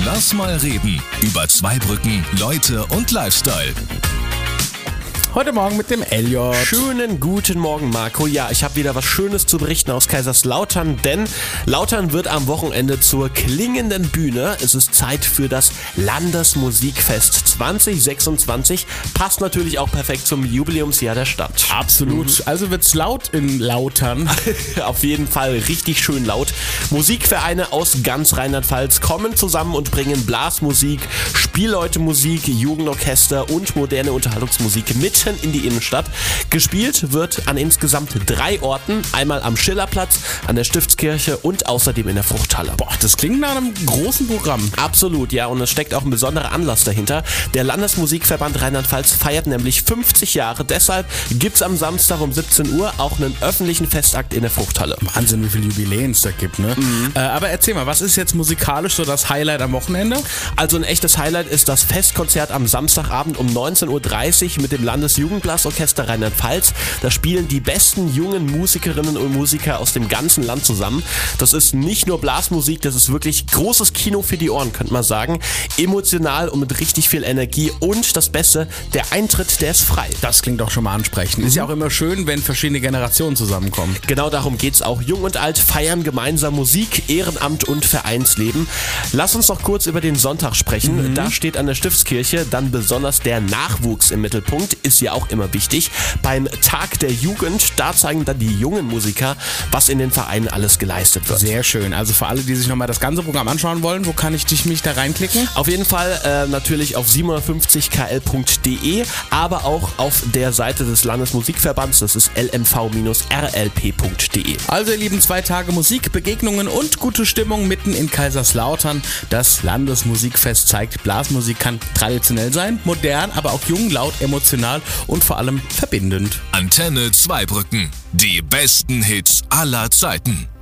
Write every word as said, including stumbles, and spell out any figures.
Lass mal reden über Zweibrücken, Leute und Lifestyle. Heute Morgen mit dem Elliot. Schönen guten Morgen, Marco. Ja, ich habe wieder was Schönes zu berichten aus Kaiserslautern, denn Lautern wird am Wochenende zur klingenden Bühne. Es ist Zeit für das Landesmusikfest zwanzig sechsundzwanzig. Passt natürlich auch perfekt zum Jubiläumsjahr der Stadt. Absolut. Mhm. Also wird's laut in Lautern. Auf jeden Fall richtig schön laut. Musikvereine aus ganz Rheinland-Pfalz kommen zusammen und bringen Blasmusik, Spielleutemusik, Jugendorchester und moderne Unterhaltungsmusik mit in die Innenstadt. Gespielt wird an insgesamt drei Orten. Einmal am Schillerplatz, an der Stiftskirche und außerdem in der Fruchthalle. Boah, das klingt nach einem großen Programm. Absolut, ja. Und es steckt auch ein besonderer Anlass dahinter. Der Landesmusikverband Rheinland-Pfalz feiert nämlich fünfzig Jahre. Deshalb gibt es am Samstag um siebzehn Uhr auch einen öffentlichen Festakt in der Fruchthalle. Wahnsinn, wie viele Jubiläen es da gibt, ne? Mhm. Äh, aber erzähl mal, was ist jetzt musikalisch so das Highlight am Wochenende? Also ein echtes Highlight ist das Festkonzert am Samstagabend um neunzehn Uhr dreißig mit dem Landes Jugendblasorchester Rheinland-Pfalz. Da spielen die besten jungen Musikerinnen und Musiker aus dem ganzen Land zusammen. Das ist nicht nur Blasmusik, das ist wirklich großes Kino für die Ohren, könnte man sagen. Emotional und mit richtig viel Energie und das Beste, der Eintritt, der ist frei. Das klingt doch schon mal ansprechend. Mhm. Ist ja auch immer schön, wenn verschiedene Generationen zusammenkommen. Genau darum geht's auch. Jung und alt feiern gemeinsam Musik, Ehrenamt und Vereinsleben. Lass uns noch kurz über den Sonntag sprechen. Mhm. Da steht an der Stiftskirche dann besonders der Nachwuchs im Mittelpunkt. Ist ja auch immer wichtig. Beim Tag der Jugend, da zeigen dann die jungen Musiker, was in den Vereinen alles geleistet wird. Sehr schön. Also für alle, die sich nochmal das ganze Programm anschauen wollen, wo kann ich dich, mich da reinklicken? Auf jeden Fall äh, natürlich auf siebenhundertfünfzig k l punkt d e, aber auch auf der Seite des Landesmusikverbands, das ist l m v r l p punkt d e. Also ihr Lieben, zwei Tage Musik, Begegnungen und gute Stimmung mitten in Kaiserslautern. Das Landesmusikfest zeigt, Blasmusik kann traditionell sein, modern, aber auch jung, laut, emotional und vor allem verbindend. Antenne Zweibrücken. Die besten Hits aller Zeiten.